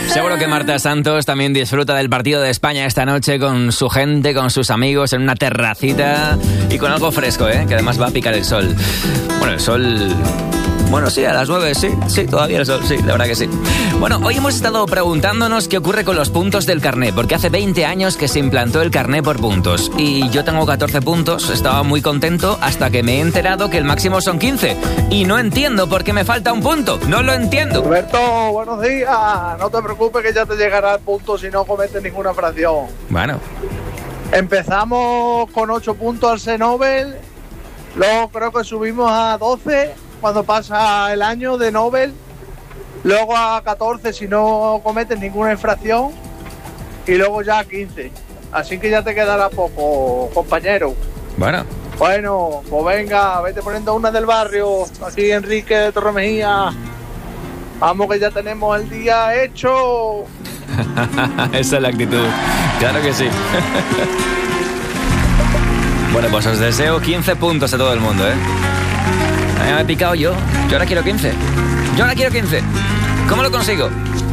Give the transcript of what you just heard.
Seguro que Marta Santos también disfruta del partido de España esta noche con su gente, con sus amigos, en una terracita y con algo fresco, que además va a picar el sol. Bueno, el sol... Bueno, sí, a las 9, sí, todavía el sol, sí, la verdad que sí. Bueno, hoy hemos estado preguntándonos qué ocurre con los puntos del carné, porque hace 20 años que se implantó el carné por puntos. Y yo tengo 14 puntos, estaba muy contento hasta que me he enterado que el máximo son 15. Y no entiendo por qué me falta un punto, no lo entiendo. Roberto, buenos días, no te preocupes que ya te llegará el punto si no cometes ninguna fracción. Bueno. Empezamos con 8 puntos al C-Nobel, luego creo que subimos a 12... cuando pasa el año de Nobel, luego a 14 si no cometes ninguna infracción y luego ya a 15. Así que ya te quedará poco, compañero. Bueno, pues venga, vete poniendo una del barrio, aquí Enrique de Torremejía. Vamos que ya tenemos el día hecho. Esa es la actitud, claro que sí. Bueno, pues os deseo 15 puntos a todo el mundo, A mí me he picado yo ahora quiero 15. ¿Cómo lo consigo?